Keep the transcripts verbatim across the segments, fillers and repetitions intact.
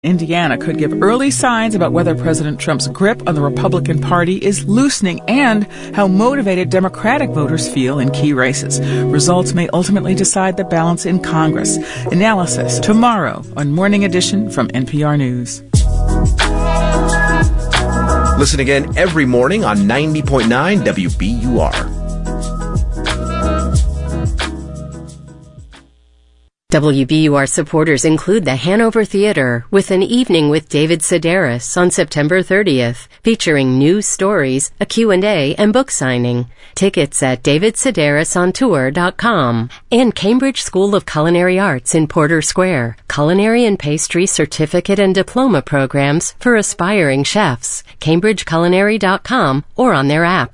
Indiana could give early signs about whether President Trump's grip on the Republican Party is loosening and how motivated Democratic voters feel in key races. Results may ultimately decide the balance in Congress. Analysis tomorrow on Morning Edition from N P R News. Listen again every morning on ninety point nine W B U R. W B U R supporters include the Hanover Theater with an evening with David Sedaris on September thirtieth, featuring news stories, a Q and A, and book signing. Tickets at david sedaris on tour dot com. And Cambridge School of Culinary Arts in Porter Square. Culinary and pastry certificate and diploma programs for aspiring chefs. cambridge culinary dot com or on their app.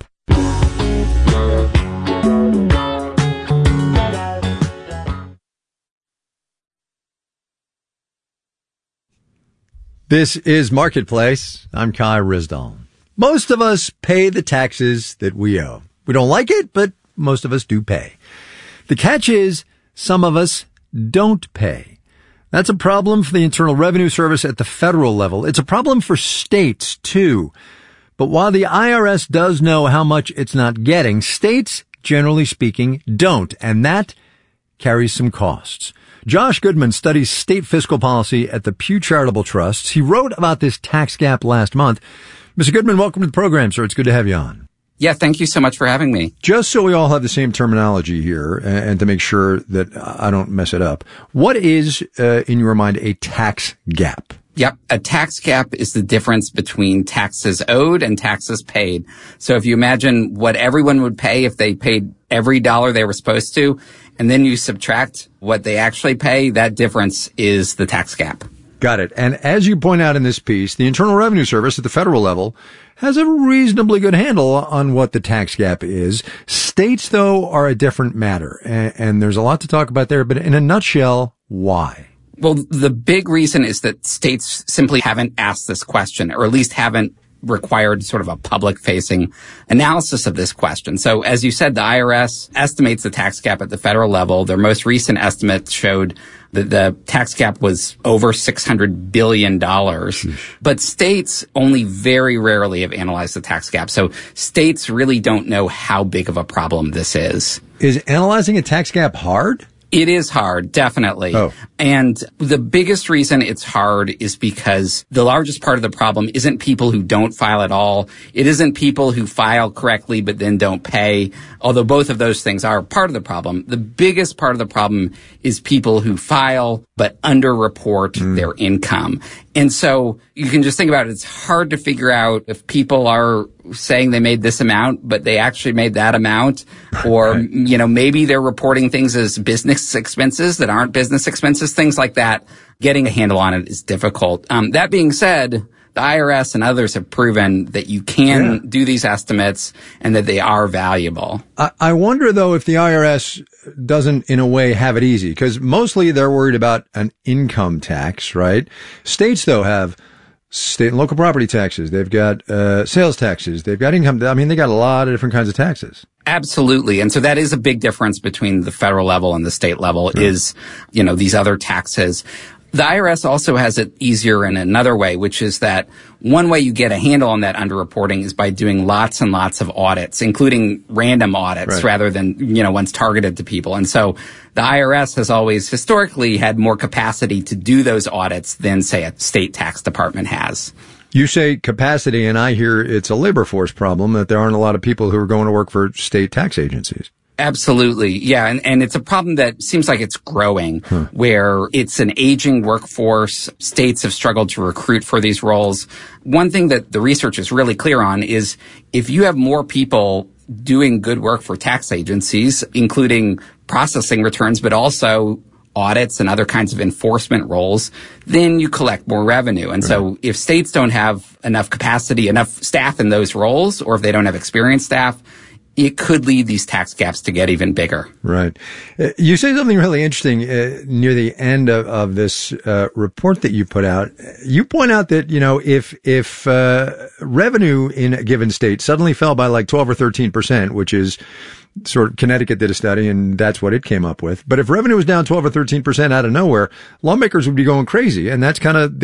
This is Marketplace. I'm Kai Ryssdal. Most of us pay the taxes that we owe. We don't like it, but most of us do pay. The catch is some of us don't pay. That's a problem for the Internal Revenue Service at the federal level. It's a problem for states, too. But while the I R S does know how much it's not getting, states, generally speaking, don't, and that carries some costs. Josh Goodman studies state fiscal policy at the Pew Charitable Trusts. He wrote about this tax gap last month. Mister Goodman, welcome to the program, sir. It's good to have you on. Yeah, thank you so much for having me. Just so we all have the same terminology here, and to make sure that I don't mess it up, what is, uh, in your mind, a tax gap? Yep. A tax gap is the difference between taxes owed and taxes paid. So if you imagine what everyone would pay if they paid every dollar they were supposed to, and then you subtract what they actually pay, that difference is the tax gap. Got it. And as you point out in this piece, the Internal Revenue Service at the federal level has a reasonably good handle on what the tax gap is. States, though, are a different matter. And, and there's a lot to talk about there, but in a nutshell, why? Well, the big reason is that states simply haven't asked this question, or at least haven't required sort of a public-facing analysis of this question. So, as you said, the I R S estimates the tax gap at the federal level. Their most recent estimate showed that the tax gap was over six hundred billion dollars. But states only very rarely have analyzed the tax gap. So, states really don't know how big of a problem this is. Is analyzing a tax gap hard? It is hard, definitely. Oh. And the biggest reason it's hard is because the largest part of the problem isn't people who don't file at all. It isn't people who file correctly but then don't pay, although both of those things are part of the problem. The biggest part of the problem is people who file but underreport mm. their income. And so you can just think about it. It's hard to figure out if people are saying they made this amount, but they actually made that amount. Or, right. you know, maybe they're reporting things as business expenses that aren't business expenses, things like that. Getting a handle on it is difficult. Um, that being said, the I R S and others have proven that you can yeah. do these estimates and that they are valuable. I, I wonder, though, if the I R S doesn't, in a way, have it easy, because mostly they're worried about an income tax, right? States, though, have state and local property taxes. They've got uh sales taxes. They've got income. I mean, they got a lot of different kinds of taxes. Absolutely. And so that is a big difference between the federal level and the state level right. is, you know, these other taxes. The I R S also has it easier in another way, which is that one way you get a handle on that underreporting is by doing lots and lots of audits, including random audits right. rather than, you know, ones targeted to people. And so the I R S has always historically had more capacity to do those audits than, say, a state tax department has. You say capacity, and I hear it's a labor force problem, that there aren't a lot of people who are going to work for state tax agencies. Absolutely. Yeah. And, and it's a problem that seems like it's growing, huh. where it's an aging workforce. States have struggled to recruit for these roles. One thing that the research is really clear on is if you have more people doing good work for tax agencies, including processing returns, but also audits and other kinds of enforcement roles, then you collect more revenue. And right. so if states don't have enough capacity, enough staff in those roles, or if they don't have experienced staff, it could lead these tax gaps to get even bigger. Right. Uh, you say something really interesting uh, near the end of, of this uh, report that you put out. You point out that, you know, if if uh, revenue in a given state suddenly fell by like twelve or thirteen percent, which is sort of Connecticut did a study and that's what it came up with. But if revenue was down twelve or thirteen percent out of nowhere, lawmakers would be going crazy. And that's kind of the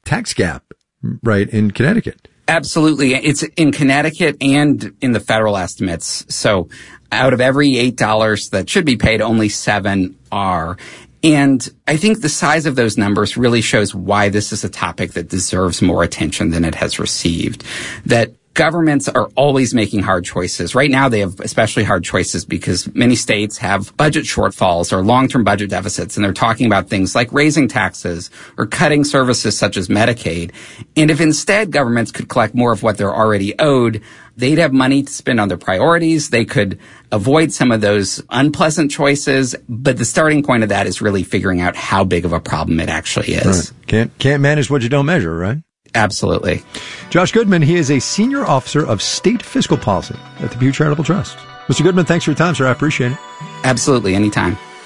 tax gap, right, in Connecticut. Absolutely. It's in Connecticut and in the federal estimates. So out of every eight dollars that should be paid, only seven are. And I think the size of those numbers really shows why this is a topic that deserves more attention than it has received. That governments are always making hard choices. Right now, they have especially hard choices because many states have budget shortfalls or long-term budget deficits, and they're talking about things like raising taxes or cutting services such as Medicaid. And if instead governments could collect more of what they're already owed, they'd have money to spend on their priorities. They could avoid some of those unpleasant choices. But the starting point of that is really figuring out how big of a problem it actually is. Right. Can't, can't manage what you don't measure, right? Absolutely. Josh Goodman, he is a senior officer of state fiscal policy at the Pew Charitable Trust. Mister Goodman, thanks for your time, sir. I appreciate it. Absolutely. Anytime.